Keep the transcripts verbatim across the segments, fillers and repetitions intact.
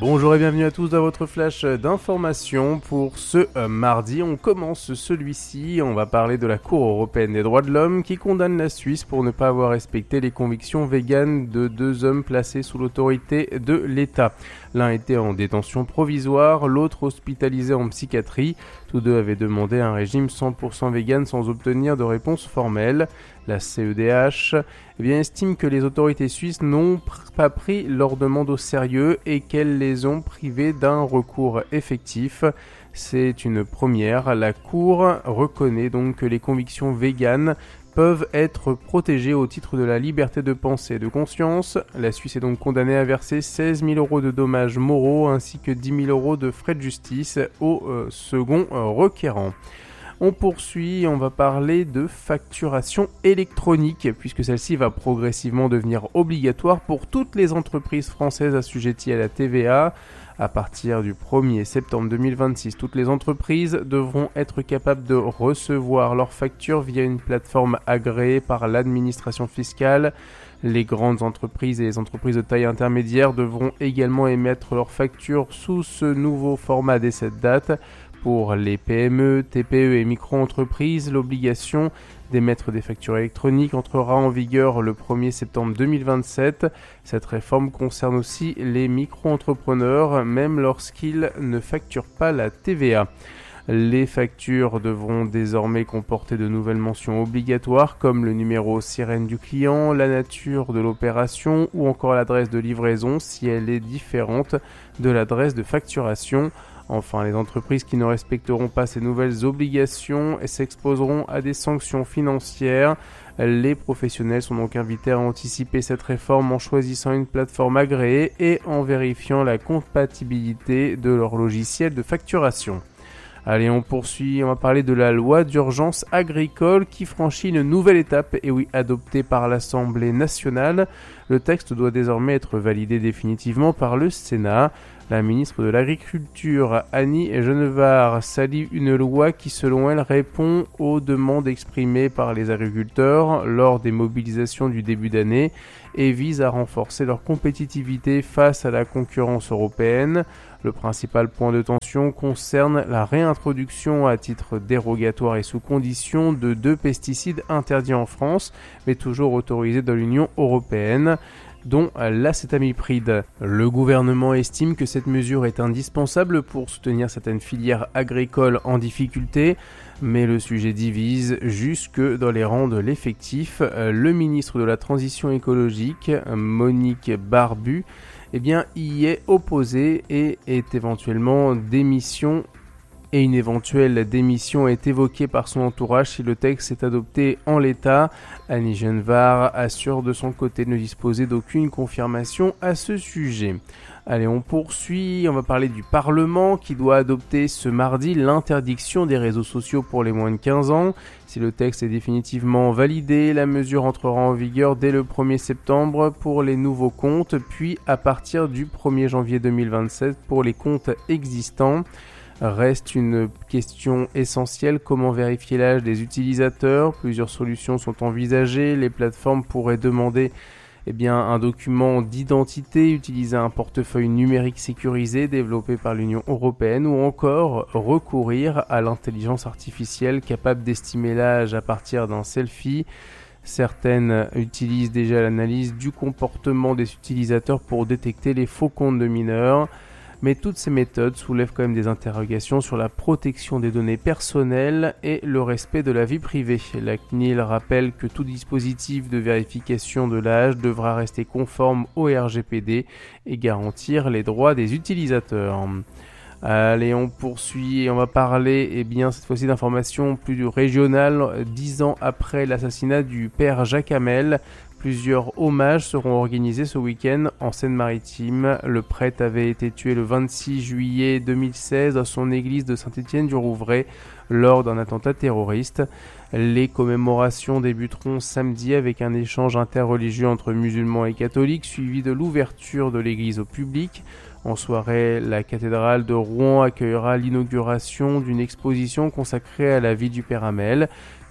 Bonjour et bienvenue à tous dans votre flash d'information pour ce euh, mardi. On commence celui-ci, on va parler de la Cour européenne des droits de l'homme qui condamne la Suisse pour ne pas avoir respecté les convictions véganes de deux hommes placés sous l'autorité de l'État. L'un était en détention provisoire, l'autre hospitalisé en psychiatrie. Tous deux avaient demandé un régime cent pour cent vegan sans obtenir de réponse formelle. La C E D H eh bien, estime que les autorités suisses n'ont pr- pas pris leur demande au sérieux et qu'elles les ont privés d'un recours effectif. C'est une première. La Cour reconnaît donc que les convictions véganes peuvent être protégées au titre de la liberté de pensée et de conscience. La Suisse est donc condamnée à verser seize mille euros de dommages moraux ainsi que dix mille euros de frais de justice au euh, second euh, requérant. On poursuit, on va parler de facturation électronique, puisque celle-ci va progressivement devenir obligatoire pour toutes les entreprises françaises assujetties à la T V A. À partir du premier septembre deux mille vingt-six, toutes les entreprises devront être capables de recevoir leurs factures via une plateforme agréée par l'administration fiscale. Les grandes entreprises et les entreprises de taille intermédiaire devront également émettre leurs factures sous ce nouveau format dès cette date. Pour les P M E, T P E et micro-entreprises, l'obligation d'émettre des factures électroniques entrera en vigueur le premier septembre deux mille vingt-sept. Cette réforme concerne aussi les micro-entrepreneurs, même lorsqu'ils ne facturent pas la T V A. Les factures devront désormais comporter de nouvelles mentions obligatoires comme le numéro sirène du client, la nature de l'opération ou encore l'adresse de livraison si elle est différente de l'adresse de facturation. Enfin, les entreprises qui ne respecteront pas ces nouvelles obligations s'exposeront à des sanctions financières. Les professionnels sont donc invités à anticiper cette réforme en choisissant une plateforme agréée et en vérifiant la compatibilité de leur logiciel de facturation. Allez, on poursuit, on va parler de la loi d'urgence agricole qui franchit une nouvelle étape, et oui, adoptée par l'Assemblée nationale. Le texte doit désormais être validé définitivement par le Sénat. La ministre de l'Agriculture, Annie Genevard, salue une loi qui, selon elle, répond aux demandes exprimées par les agriculteurs lors des mobilisations du début d'année et vise à renforcer leur compétitivité face à la concurrence européenne. Le principal point de tension concerne la réintroduction à titre dérogatoire et sous condition de deux pesticides interdits en France, mais toujours autorisés dans l'Union européenne, dont l'acétamipride. Le gouvernement estime que cette mesure est indispensable pour soutenir certaines filières agricoles en difficulté, mais le sujet divise jusque dans les rangs de l'effectif. Le ministre de la Transition écologique, Monique Barbu, eh bien, y est opposé et est éventuellement démission et une éventuelle démission est évoquée par son entourage si le texte est adopté en l'état. Annie Genevard assure de son côté ne disposer d'aucune confirmation à ce sujet. Allez, on poursuit, on va parler du Parlement qui doit adopter ce mardi l'interdiction des réseaux sociaux pour les moins de quinze ans. Si le texte est définitivement validé, la mesure entrera en vigueur dès le premier septembre pour les nouveaux comptes, puis à partir du premier janvier deux mille vingt-sept pour les comptes existants. Reste une question essentielle, comment vérifier l'âge des utilisateurs? Plusieurs solutions sont envisagées. Les plateformes pourraient demander eh bien, un document d'identité, utiliser un portefeuille numérique sécurisé développé par l'Union européenne ou encore recourir à l'intelligence artificielle capable d'estimer l'âge à partir d'un selfie. Certaines utilisent déjà l'analyse du comportement des utilisateurs pour détecter les faux comptes de mineurs. Mais toutes ces méthodes soulèvent quand même des interrogations sur la protection des données personnelles et le respect de la vie privée. La C N I L rappelle que tout dispositif de vérification de l'âge devra rester conforme au R G P D et garantir les droits des utilisateurs. Allez, on poursuit et on va parler eh bien, cette fois-ci d'informations plus régionales. Dix ans après l'assassinat du père Jacques Hamel, plusieurs hommages seront organisés ce week-end en Seine-Maritime. Le prêtre avait été tué le vingt-six juillet deux mille seize dans son église de Saint-Étienne-du-Rouvray lors d'un attentat terroriste. Les commémorations débuteront samedi avec un échange interreligieux entre musulmans et catholiques suivi de l'ouverture de l'église au public. En soirée, la cathédrale de Rouen accueillera l'inauguration d'une exposition consacrée à la vie du père Hamel.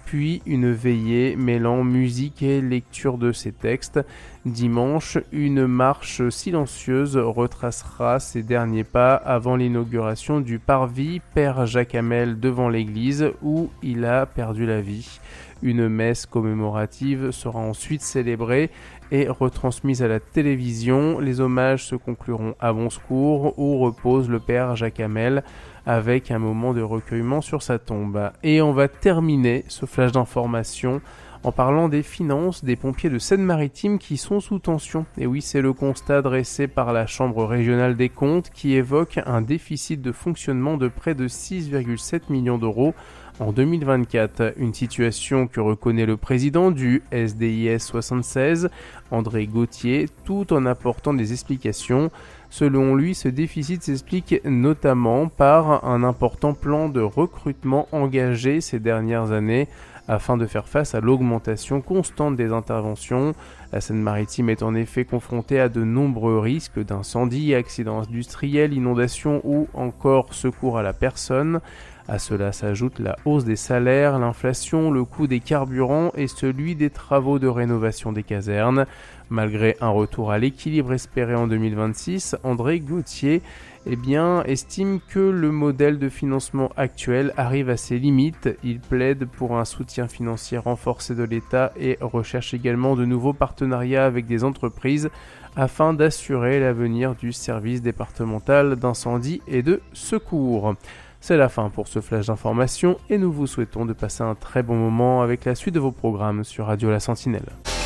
puis une veillée mêlant musique et lecture de ses textes. Dimanche, une marche silencieuse retracera ses derniers pas avant l'inauguration du parvis Père Jacques Hamel devant l'église où il a perdu la vie. Une messe commémorative sera ensuite célébrée et retransmise à la télévision. Les hommages se concluront à Bon-Secours où repose le Père Jacques Hamel avec un moment de recueillement sur sa tombe. Et on va terminer ce flash d'information en parlant des finances des pompiers de Seine-Maritime qui sont sous tension. Et oui, c'est le constat dressé par la Chambre régionale des comptes qui évoque un déficit de fonctionnement de près de six virgule sept millions d'euros en deux mille vingt-quatre. Une situation que reconnaît le président du S D I S soixante-seize, André Gauthier, tout en apportant des explications. Selon lui, ce déficit s'explique notamment par un important plan de recrutement engagé ces dernières années afin de faire face à l'augmentation constante des interventions. La Seine-Maritime est en effet confrontée à de nombreux risques d'incendie, accidents industriels, inondations ou encore secours à la personne. À cela s'ajoute la hausse des salaires, l'inflation, le coût des carburants et celui des travaux de rénovation des casernes. Malgré un retour à l'équilibre espéré en deux mille vingt-six, André Gauthier eh bien, estime que le modèle de financement actuel arrive à ses limites. Il plaide pour un soutien financier renforcé de l'État et recherche également de nouveaux partenariats avec des entreprises afin d'assurer l'avenir du service départemental d'incendie et de secours. C'est la fin pour ce flash d'information et nous vous souhaitons de passer un très bon moment avec la suite de vos programmes sur Radio La Sentinelle.